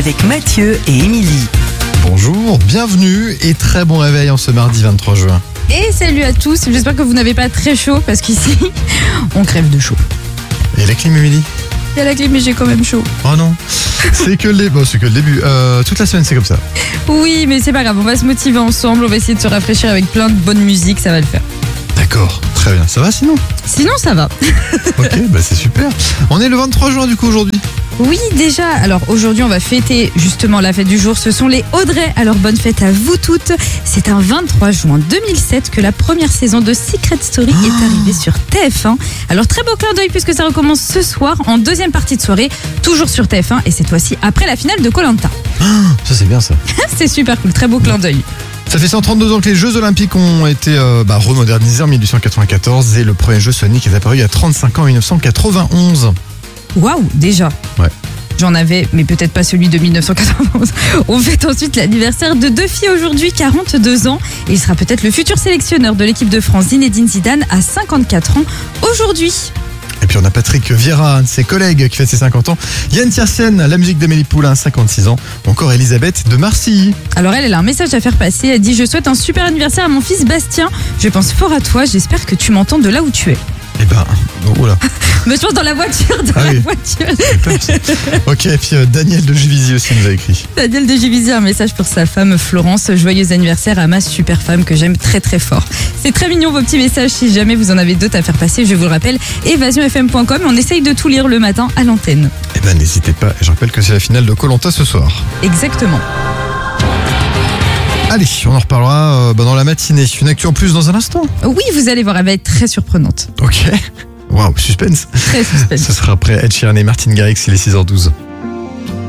avec Mathieu et Émilie. Bonjour, bienvenue et très bon réveil en ce mardi 23 juin. Et salut à tous, j'espère que vous n'avez pas très chaud parce qu'ici, on crève de chaud. Et la clim, Émilie ? Il y a la clim mais j'ai quand même chaud. Oh non, c'est que le début. Toute la semaine c'est comme ça. Oui, mais c'est pas grave, on va se motiver ensemble, on va essayer de se rafraîchir avec plein de bonne musique, ça va le faire. D'accord, très bien. Ça va sinon ? Sinon, ça va. Ok, c'est super. On est le 23 juin du coup aujourd'hui. Oui, déjà. Alors aujourd'hui, on va fêter justement la fête du jour. Ce sont les Audrey. Alors bonne fête à vous toutes. C'est un 23 juin 2007 que la première saison de Secret Story est arrivée sur TF1. Alors très beau clin d'œil puisque ça recommence ce soir en deuxième partie de soirée, toujours sur TF1 et cette fois-ci après la finale de Koh-Lanta. Ça c'est bien ça. C'est super cool, très beau clin d'œil. Ça fait 132 ans que les Jeux Olympiques ont été remodernisés en 1894 et le premier jeu Sonic est apparu il y a 35 ans en 1991. Waouh, déjà. Ouais. J'en avais, mais peut-être pas celui de 1991. On fête ensuite l'anniversaire de deux filles aujourd'hui, 42 ans. Et il sera peut-être le futur sélectionneur de l'équipe de France, Zinedine Zidane, à 54 ans aujourd'hui. Et puis on a Patrick Vieira, un de ses collègues qui fête ses 50 ans. Yann Tiersen, la musique d'Amélie Poulain, 56 ans. Ou encore Elisabeth de Marcilly. Alors elle a un message à faire passer. Elle dit « Je souhaite un super anniversaire à mon fils Bastien. Je pense fort à toi. J'espère que tu m'entends de là où tu es. » Oula. Mais je pense dans la voiture, Ok, et puis Daniel de Juvisy aussi nous a écrit. Daniel de Juvisy a un message pour sa femme Florence. Joyeux anniversaire à ma super femme que j'aime très très fort. C'est très mignon vos petits messages. Si jamais vous en avez d'autres à faire passer, je vous le rappelle, évasionfm.com. On essaye de tout lire le matin à l'antenne. N'hésitez pas. Je rappelle que c'est la finale de Koh-Lanta ce soir. Exactement. Allez, on en reparlera dans la matinée. Une actu en plus dans un instant. Oui, vous allez voir, elle va être très surprenante. Ok. Waouh, suspense. Très suspense. Ce sera après Ed Sheeran et Martin Garrix, il est 6h12.